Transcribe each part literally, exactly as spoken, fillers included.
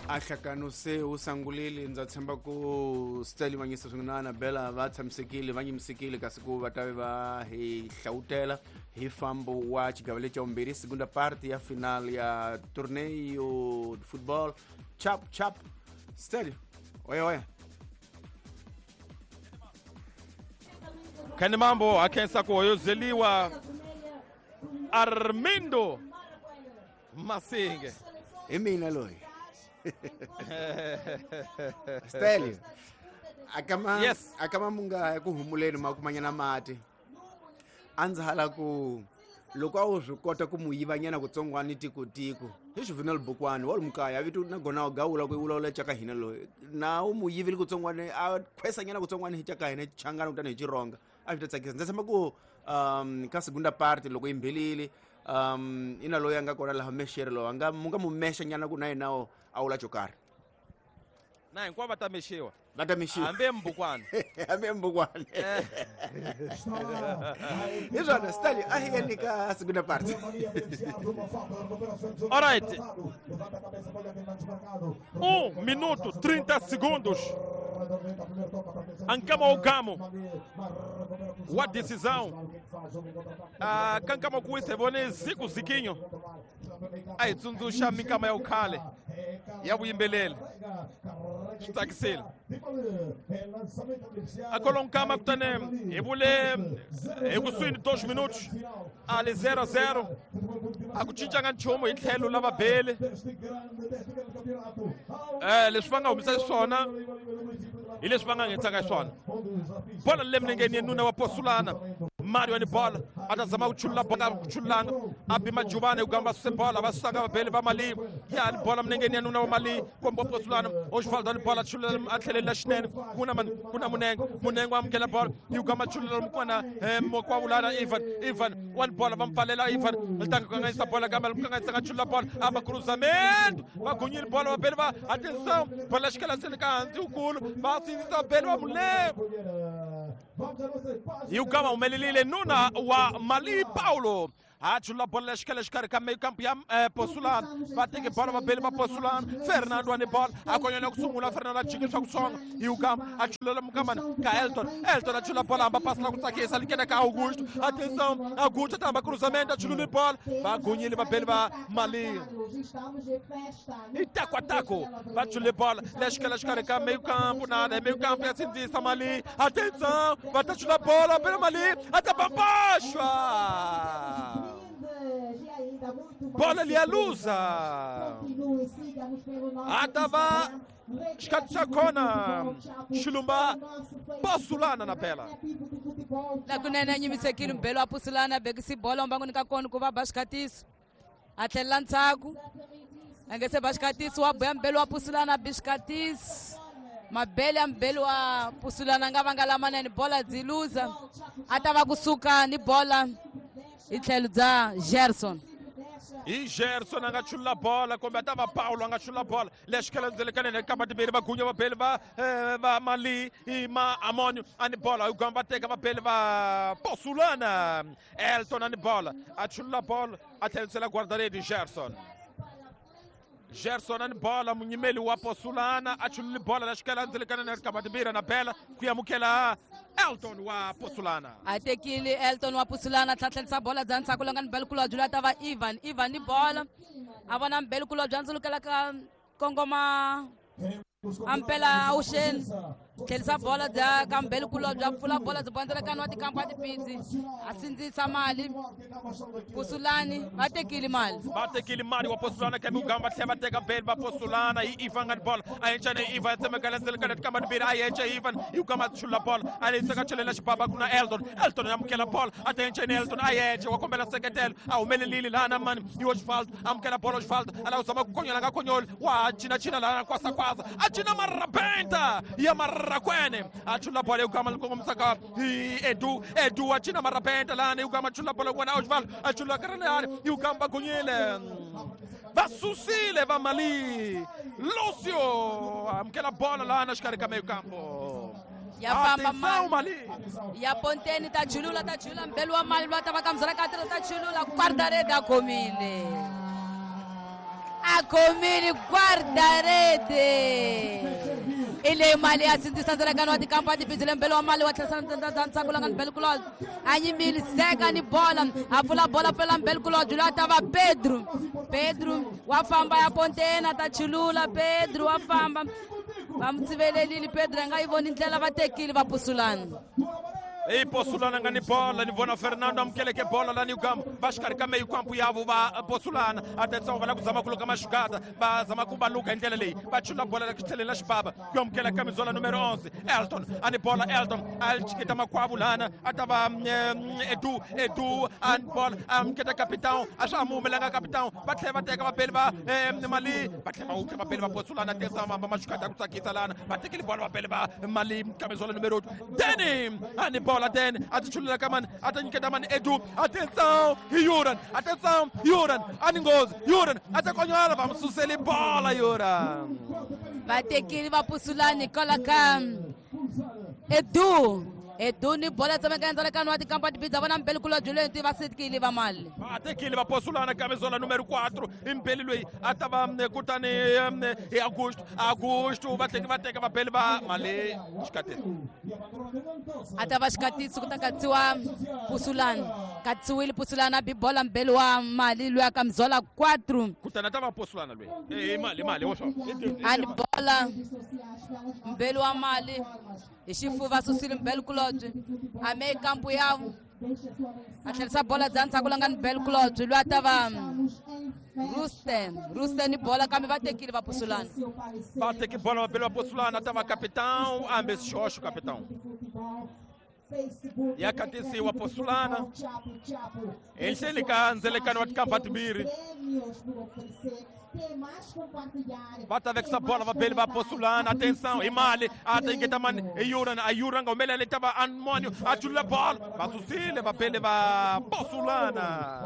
ahlakano se usangulile nzathemba ku Steli Manyisa swinana bela va tshamisekile va nyimisekile kasi ku va ta va hi hlawutela hi fambo wa xigavele xa umbirhi segunda parte ya final ya torneio de futebol chap chap Steli oya oya Kani mambo akensa kuhoyozeliwa Armindo Masinge emina loyi Steli akama yes akama munga ku humuleni makumanyana mati anzhala ku loko awu zwikota ku muyivanyana ku tsongwani tiko tiko hi juvenile bukwani wa mukaya vitu na gona gawula ku iwula chaka hina loyi na u muyivili ku tsongwani a khwesanyana ku tsongwani hi chaka hina changana kutani hi chironga a vita tsakisa ndzi ku um ka segunda parte loko imbelile um ina loyi anga kona la meshere lo anga munga mu mesha nyana ku na yinawo awula chokari na hinkwavo ta meshiwa bata meshiwa hambe mbukwana hambe mbukwana izona Steli ahiyeni ka segunda parte all right um minuto trinta segundos ankama ugamo wa decisão ah kankama kuise vone ziku zikinyo ai tsundusha mikama ya ukhale ya vuyimbelele tsakisile akolonkama kutane evule ekuswini dois minutos ali zero a zero akucincanga nchumu hi tlhelo lava bele eh leswi va nga humisa swona hi leswi va nga nghentsaka swona bola le minengeni ya nuna wa Posulana Mario ni bola atazama kuchulula bola kuchulanga abima Juvane ugamba se bola vasanga vabele va Mali ya ni bola minengeni ya nuna wa Mali kombo Posulana Osvaldo ni bola chulula atlhelela swinene kuna man kuna munengo munengo amkela bola ugamba chulula mkwana mokwa ulana Ivan Ivan one bola vampfalela Ivan litanga kangayisa bola kamba kangayisa chulula bola aba cruzamento va gunyile bola vabele va atenção bola xikala sele ka hansi ukulu va sinisa bele va mulembo e o Gama umelelile nuna wa Mali Paulo achula bola xikele xikari ka meio campo ya Posulana va teke bola va bele va Posulana Fernando ane bola akonyana kusungula Fernando achikiswa kusonga e o Gama achula mukamana ka Elton Elton achula bola amba passa la kutsakisa likena ka Augusto atenção Augusto tamba cruzamento achula bola va gunyile va bele va Mali Itaco ataco va achula bola xikele xikari ka meio campo nada meio campo ya Sindisa Mali atenção va achula bola pela Mali atapa baixo bola ali a luza atava Shkatsakona Shulumba Posulana na pela la kunena nyimisekile mbelo wa Posulana bekisi bola umbangu nikakona kuva bashkatisi atlela ntsaku angese bashkatisi wa boya mbelo wa Posulana bishkatisi mabele ya mbelo wa Posulana nga vanga manene bola dziluza atava kusuka ni bola itlhelo dza Gerson e Gerson anga chula bola kombe atava Paulo anga chula bola lexikela ndzelekanene kamba tibiri va gunya va bele va va Mali i ma Amonio ani bola ugamba teka va bele va Posulana Elton ani bola a chula bola atlhelisela guardaredi Gerson Gerson ani bola munyimeli wa Posulana a chula bola lexikela ndzelekanene kamba tibiri na bela kuyamukela Elton wa Posulana atekile Elton wa Posulana tlhatlhelisa bola dzantsako longa ni belikulo jula tava Ivan Ivan ni bola avona mbelikulo byandzulukela ka kongoma ampela Ocean tlhelisa bola dza ka mbelikulo bya pfula bola dzibandzelekani wa tikampa tipidzi asindzisa mali Posulani vatekile mali vatekile mali wa Posulana kami ugamba tlhe vateka bele va Posulana hi Ivan ngani bola ayenchane Ivan tsemekela ndzelekanene tikamba tibiri ayencha Ivan hi ugamba chula bola alitseka chelela xibaba kuna Elton Elton yamukela bola atenchane Elton ayencha wa kombela seketelo a humelelile lana mani hi Osvaldo amukela bola Osvaldo ala uzama kukonyola nga konyoli wa china china lana kwasa kwasa achina marabenta ya marakwene achula bola ugamba ngomsaka hi Edu Edu achina marabenta lana ugamba chula bola kuna Osvaldo achula karane hi ugamba kunyele va Susile va Mali Lucio amkela bola lana xikari ka meio campo ya famba Mali ya Ponteni ta chulula ta chula mbelo wa Mali va tava kamzara ka ta chulula guardaredi a komile a khomile guarda-rede. Ele é mali assim distância da canoa de campo de Bizile Mbelo a mali wa tlhasana dança kula ngan Mbelo Kulod. Anyi mili sega ni bola, a pula bola pela Mbelo Kulod. Lá tava Pedro. Pedro wa famba ya pontena ta chulula Pedro wa famba. Vamos ver ele Pedro nga ivoni ndlela vatekile va Pusulana. E Posulana nga ni bola ni vona Fernando amkeleke bola lá no campo vashikarika meio campo yavo va Posulana. Atenção, vai lá kuzama kuloka mashugada bazama kubaluka endlela leyi bachula bola la kuthelela xibaba kuyomkela camisola número onze Elton ani bola Elton alchikita makwavu lana atava Edu Edu ani bola amketa capitão ashamumelanga capitão batle bateka vapeli va mali batle vauke vapeli va Posulana. Atenção, mamba mashugada kutsakisa lana batekile bola vapeli va mali camisola número oito Deni ani bola Aten, atachulila kaman, atanyiketa man Edu, atenção, Yuran, atenção, Yuran, aningoz, Yuran, atakonyala, vamos susele bola, Yuran. Vai ter que ir para Pusulani, coloca Edu. Edu ni bola também ganhando na canoa de campo de Bizile, vai Mbelo Kulod, Juliano, vai ser que ele vai mal. Vai ter que ir para Posulana, camisola número quatro, Mbelo Lui, atava Kutani e Augusto, Augusto, vai ter que vai ter que vai pele vai mali, escate. Atava escate, sukuta katsiwa Pusulana, katsiwili Pusulana bi bola Mbelo wa mali Lui a camisola quatro. Kutana tava Posulana Lui, e mali mali, oxo. Ani bola Mbelo wa mali, e chifuva susili Mbelo Kulod. A meio campo yavo essa bola dança kulanga Mbelo Kulod. Lui atava Rusten Rusten ni bola kami vai ter que ir para Pusulana. Vai ter que bola pelo Posulana, tava capitão ambes xoxo capitão. E a catisi wa Posulana ele kanzele kanwa campo de Biri. Bata avec essa bola, vai pele vai Posulana. Atenção, Imali, aten que taman Yuran, a Yuran o mele ele tava Anmônio, a chula bola, vai susile, vai pele vai Posulana.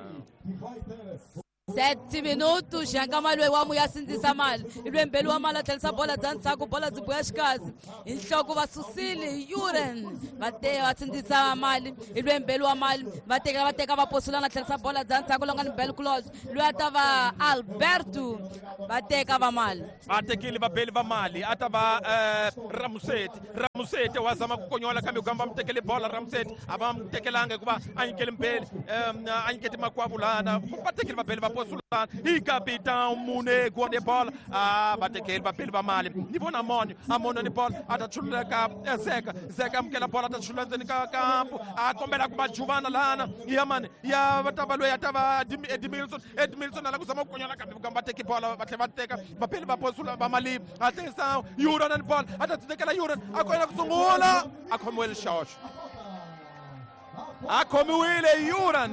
Sete minutos, chegamos ali, o amo ia se mal. E o Mbelo a mala essa bola dança com bola de boas casas. Em jogo vai Susili, Yuran, vai ter a sentir mal. E o Mbelo a mal, vai ter vai ter que Posulana essa bola dança com longa Mbelo Kulod. Lui estava Alberto, vai ter que mal. Até que ele vai pele vai mal. Atava Ramusete, Ramusete, o azama conhola caminho gamba ter que ele bola Ramusete. Avam ter que langa com a aquele Mbelo, a que tem uma coabulada. Vai ter que ele vai pele vai Posulana e capitão Mune guarda bola ah bate que ele vai pele vai mal nível na mão a mão de bola a da chula cap Zeca Zeca aquela bola da chula dentro do campo a combina com a Giovanna Lana e a mano e a tava Lui tava Edmilson Edmilson ela kusama kunyola campo gamba ter que bola bate bate vai pele vai Posulana vai mali atenção Yuran na bola a da aquela Yuran a coisa kusungula a como ele xoxo a como ele Yuran.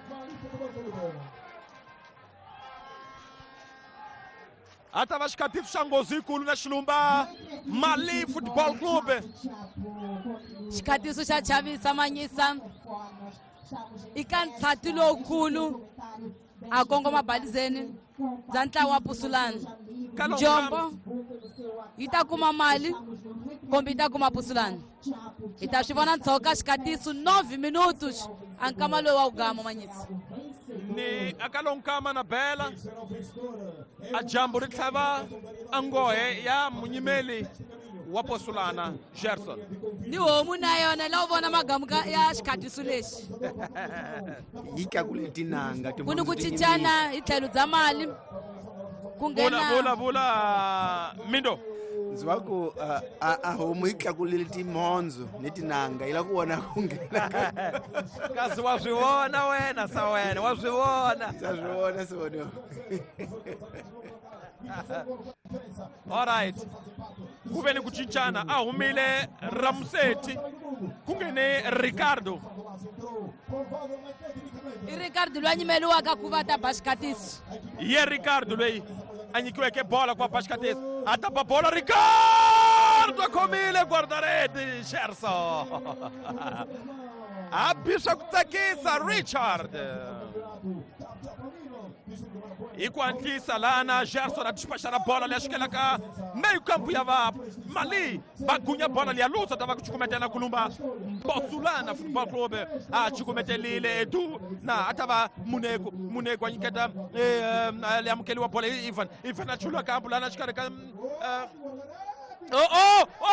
Atava escativo Xangozi Kulu na Xilumba Mali Futebol Clube. Escativo já Chavi Samanyisa Ikantsatilo Kulu a Congo Mabalizeni Zantla wa Pusulana Jombo Itakuma Mali Kombita kuma Pusulana Itashivana Tsoka escativo nove minutos Ankamalo wa Ugamo Manyisa ni akalonkama na bela a jambo ritlava angoe ya munyimeli wa Posulana Gerson ni homu na yona la uvona magamu ya xikhatisi lexi yika kule tinanga kuni ku cincana hi tlhelo dza mali ku nghena vula vula Mindo ndziva ku a homu yi tlakulile timhondzo ni tinanga yi la ku vona ku nghena kasi wa swi vona wena sa wena wa swi vona sa swi vona sona all right ku ve ni ku cincana a humile Ramuseti ku nghene Ricardo i Ricardo loyi a nyimeliwaka ku va ta ba xikhatisi ye Ricardo loyi a nyikiweke bola kwa ba xikhatisi a tapa bola Ricardo a khomile guarda-rede Gerson a bixa ku tsakisa Richard i ku antlisa lana Gerson a despachar a bola ali acho que ela ka meio campo ya va mali bagunya bola liyaluza tava kuchukumetela kulumba Bosulana Football Club a chukumetelile edu na atava muneko muneko anyiketa liamukeliwa bola Ivan Ivan achula kabulana chikare ka oh oh